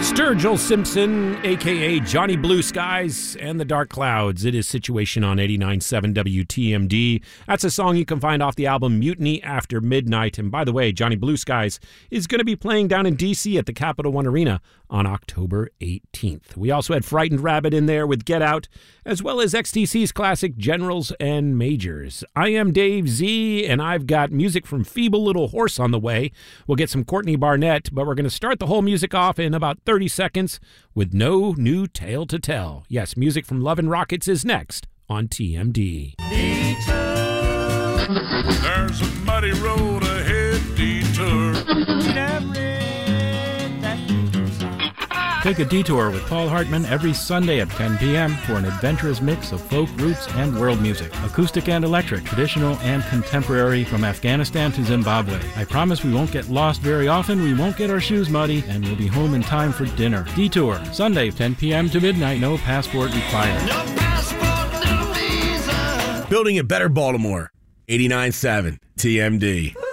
Sturgill Simpson, a.k.a. Johnny Blue Skies and the Dark Clouds. It is Situation on 89.7 WTMD. That's a song you can find off the album Mutiny After Midnight. And by the way, Johnny Blue Skies is going to be playing down in D.C. at the Capital One Arena on October 18th. We also had Frightened Rabbit in there with Get Out, as well as XTC's classic Generals and Majors. I am Dave Z, and I've got music from Feeble Little Horse on the way. We'll get some Courtney Barnett, but we're going to start the whole music off in about 30 seconds with No New Tale to Tell. Yes, music from Love and Rockets is next on TMD. Detour. There's a muddy road ahead, detour. Take a detour with Paul Hartman every Sunday at 10 p.m. for an adventurous mix of folk, roots, and world music. Acoustic and electric, traditional and contemporary, from Afghanistan to Zimbabwe. I promise we won't get lost very often, we won't get our shoes muddy, and we'll be home in time for dinner. Detour, Sunday, 10 p.m. to midnight, no passport required. No passport, no visa. Building a better Baltimore. 89.7 TMD.